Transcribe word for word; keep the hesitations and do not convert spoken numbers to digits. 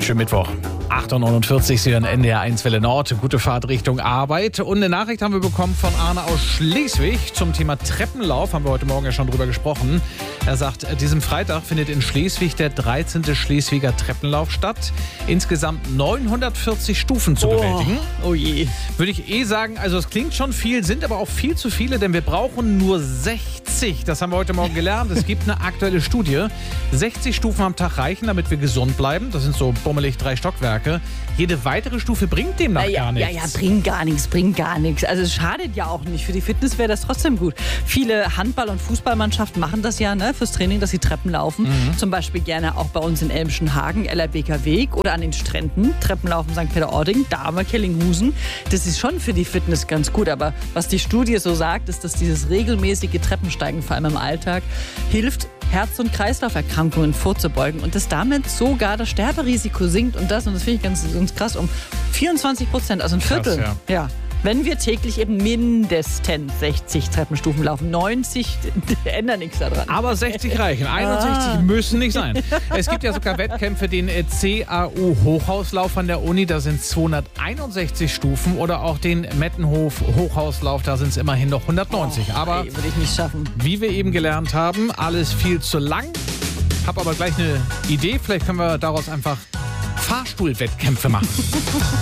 Schönen Mittwoch. acht Uhr neunundvierzig, Sie hören N D R eins Welle Nord. Gute Fahrt Richtung Arbeit. Und eine Nachricht haben wir bekommen von Arne aus Schleswig zum Thema Treppenlauf. Haben wir heute Morgen ja schon drüber gesprochen. Er sagt, diesem Freitag findet in Schleswig der dreizehnte Schleswiger Treppenlauf statt. Insgesamt neunhundertvierzig Stufen zu bewältigen. Oh, oh je. Würde ich eh sagen, also es klingt schon viel, sind aber auch viel zu viele, denn wir brauchen nur sechzig. Das haben wir heute Morgen gelernt. Es gibt eine aktuelle Studie. sechzig Stufen am Tag reichen, damit wir gesund bleiben. Das sind so bummelig drei Stockwerke. Jede weitere Stufe bringt demnach ja, gar nichts. Ja, ja, bringt gar nichts, bringt gar nichts. Also es schadet ja auch nicht. Für die Fitness wäre das trotzdem gut. Viele Handball- und Fußballmannschaften machen das ja, ne, fürs Training, dass sie Treppen laufen. Mhm. Zum Beispiel gerne auch bei uns in Elmschenhagen, L R Beker Weg oder an den Stränden. Treppenlaufen Sankt Peter-Ording, Dahme, Kellinghusen. Das ist schon für die Fitness ganz gut. Aber was die Studie so sagt, ist, dass dieses regelmäßige Treppensteigen, vor allem im Alltag, hilft, Herz- und Kreislauferkrankungen vorzubeugen und dass damit sogar das Sterberisiko sinkt und das, und das finde ich ganz, ganz krass, um vierundzwanzig Prozent, also ein Viertel. Krass, ja. ja. Wenn wir täglich eben mindestens sechzig Treppenstufen laufen, neunzig ändert nichts daran. Aber sechzig reichen, einundsechzig Ah. müssen nicht sein. Es gibt ja sogar Wettkämpfe, den C A U-Hochhauslauf an der Uni, da sind zweihunderteinundsechzig Stufen, oder auch den Mettenhof-Hochhauslauf, da sind es immerhin noch hundertneunzig. Oh, aber ey, würde ich nicht schaffen. wie wir eben gelernt haben, alles viel zu lang. Hab aber gleich eine Idee, vielleicht können wir daraus einfach Fahrstuhlwettkämpfe machen.